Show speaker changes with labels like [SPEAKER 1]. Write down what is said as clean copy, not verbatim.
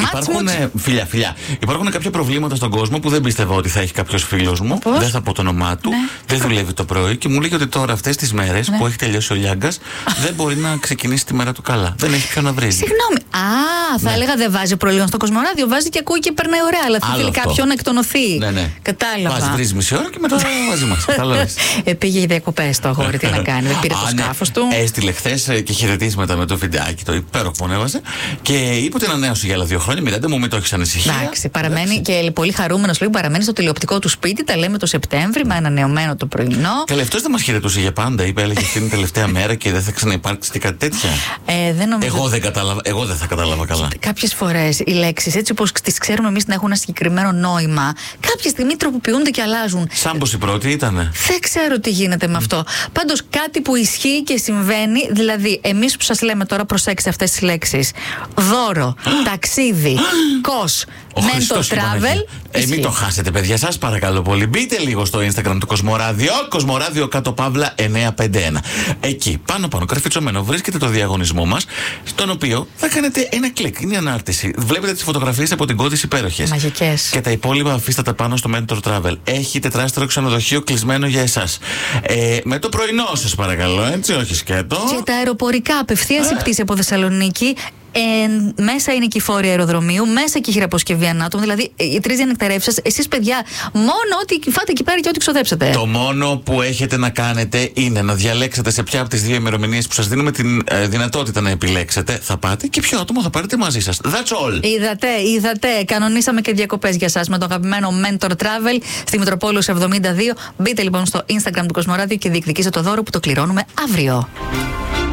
[SPEAKER 1] Υπάρχουν, φιλιά. Υπάρχουν κάποια προβλήματα στον κόσμο που δεν πίστευα ότι θα έχει κάποιος φίλος μου.
[SPEAKER 2] Πώς?
[SPEAKER 1] Δεν θα πω το όνομά του. Δεν δουλεύει το πρωί και μου λέγει ότι τώρα αυτές τις μέρες που έχει τελειώσει ο Λιάγκας δεν μπορεί να ξεκινήσει τη μέρα του καλά. Δεν έχει ποιο να βρίζει.
[SPEAKER 2] Συγγνώμη. Θα έλεγα δεν βάζει προϊόν στο Κοσμοράδιο. Βάζει και ακούει και περνάει ωραία. Αλλά θέλει κάποιον να εκτονωθεί.
[SPEAKER 1] Ναι.
[SPEAKER 2] Κατάλαβα.
[SPEAKER 1] Βάζει, βρίζει μισή ώρα και μετά μαζί μας.
[SPEAKER 2] Πήγε για διακοπές το αγόρι. Τι να κάνει. Δεν πήρε το σκάφος του.
[SPEAKER 1] Έστειλε χθες και χαιρετίσματα με το βιντεάκι. Το υπέροχο που έβαζε. Και είπε ότι ανανέωσε για άλλα 2 χρόνια. Μοιράτε μου, μην το έχεις ανησυχία.
[SPEAKER 2] Εντάξει, παραμένει και πολύ χαρούμενος. Λέει παραμένει στο τηλεοπτικό του σπίτι. Τα λέμε το Σεπτέμβρη με ανανεωμένο το πρωινό.
[SPEAKER 1] Καλά, αυτός δεν μας χαιρετούσε για πάντα. Είπε, έλεγε αυτή είναι η τελευταία μέρα και δεν θα ξαναυπάρξει και κάτι τέτοια.
[SPEAKER 2] Δεν νομίζω.
[SPEAKER 1] Εγώ δεν θα κατάλαβα καλά.
[SPEAKER 2] Κάποιες φορές οι λέξεις, έτσι όπως τις ξέρουμε εμείς να έχουν ένα συγκεκριμένο νόημα, κάποια στιγμή τροποποιούνται και αλλάζουν.
[SPEAKER 1] Σαν πως η πρώτη ήτανε.
[SPEAKER 2] Δεν ξέρω τι γίνεται με αυτό. Πάντως κάτι που ισχύει και συμβαίνει, δηλαδή εμείς που σας λέμε τώρα, προσέξτε αυτές τις λέξεις. Δώρο, ταξίδι, κος, mentor travel.
[SPEAKER 1] Μην το χάσετε, παιδιά, σας παρακαλώ πολύ. Μπείτε λίγο στο Instagram του Κοσμοράδιο, Κοσμοράδιο _951. Εκεί, πάνω καρφιτσωμένο, βρίσκεται το διαγωνισμό μας, στον οποίο θα κάνετε ένα κλικ. Είναι η ανάρτηση. Βλέπετε τις φωτογραφίες από την Κώδης υπέροχες.
[SPEAKER 2] Μαγικές.
[SPEAKER 1] Και τα υπόλοιπα αφήστε τα πάνω στο Mentor Travel. Έχει τετράστερο ξενοδοχείο κλεισμένο για εσάς. Με το πρωινό σας παρακαλώ, έτσι, όχι σκέτο.
[SPEAKER 2] Και τα αεροπορικά, απευθείας η πτήση από Θεσσαλονίκη. Μέσα είναι και η φόρη αεροδρομίου, μέσα και η χειραποσκευή ανάτομου. Δηλαδή, οι 3 διανυκτερεύσεις, εσείς παιδιά, μόνο ό,τι φάτε εκεί πέρα και ό,τι ξοδέψετε.
[SPEAKER 1] Το μόνο που έχετε να κάνετε είναι να διαλέξετε σε ποια από τις 2 ημερομηνίες που σας δίνουμε την δυνατότητα να επιλέξετε θα πάτε και ποιο άτομο θα πάρετε μαζί σας. That's all.
[SPEAKER 2] Είδατε. Κανονίσαμε και διακοπές για σας με το αγαπημένο Mentor Travel στη Μητροπόλεως 72. Μπείτε λοιπόν στο Instagram του Κοσμοράδιο και διεκδικήστε το δώρο που το κληρώνουμε αύριο.